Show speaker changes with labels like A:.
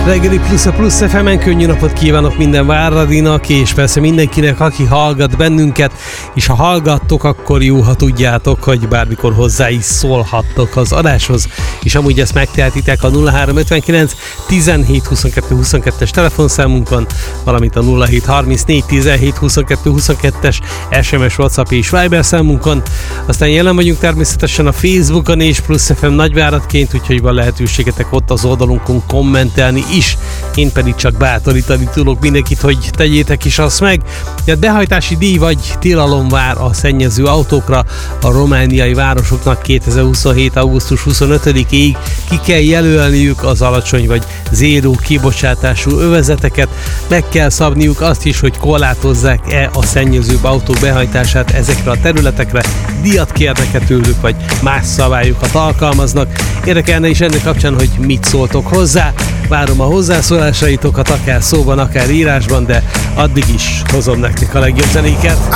A: Reggeli Plusz a Plusz FM-en könnyű napot kívánok minden Váradinak, és persze mindenkinek, aki hallgat bennünket, és ha hallgattok, akkor jó, ha tudjátok, hogy bármikor hozzá is szólhattok az adáshoz, és amúgy ezt megtehetitek a 0359 17 22 22-es telefonszámunkon, valamint a 0734 17 22 22-es SMS, WhatsApp és Viber számunkon. Aztán jelen vagyunk természetesen a Facebookon és Plusz FM Nagyváradként, úgyhogy van lehetőségetek ott az oldalunkon kommentelni is. Én pedig csak bátorítani tudok mindenkit, hogy tegyétek is azt meg. A behajtási díj vagy tilalom vár a szennyező autókra. A romániai városoknak 2027. augusztus 25-ig ki kell jelölniük az alacsony vagy zéró kibocsátású övezeteket. Meg kell szabniuk azt is, hogy korlátozzák-e a szennyezőbb autók behajtását ezekre a területekre. Díjat kérnek-e tőlük, vagy más szabályokat alkalmaznak. Érdekelne is ennek kapcsán, hogy mit szóltok hozzá. Várom a hozzászólásaitokat, akár szóban, akár írásban, de addig is hozom nektek a legjobb zenéket.